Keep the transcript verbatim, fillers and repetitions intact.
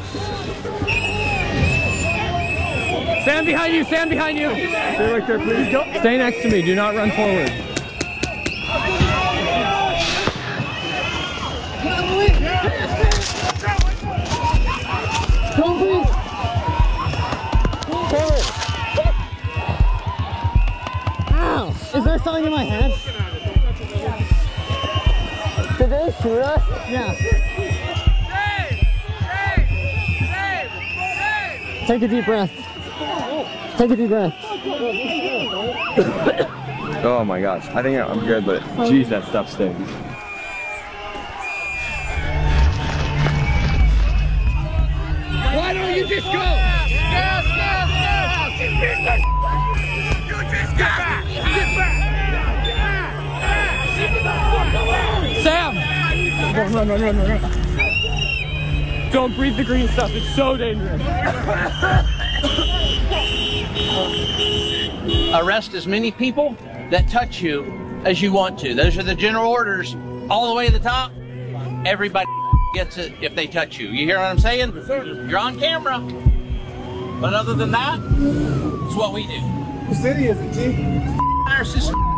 Stand behind you, stand behind you. Stay right there, please. Go. Stay next to me, do not run forward. Don't move. Forward. Ow! Is there something in my head? Did they shoot us? Yeah. Take a deep breath. Take a deep breath. Oh my gosh, I think I'm good, but geez, that stuff stings. Why don't you just go? Gas, gas, gas! You just get back! Get back! Sam! Run, run, run, run, run. Don't breathe the green stuff, it's so dangerous. Arrest as many people that touch you as you want to. Those are the general orders all the way to the top. Everybody gets it if they touch you. You hear what I'm saying? You're on camera. But other than that, it's what we do. Whose city is it, G? Our system.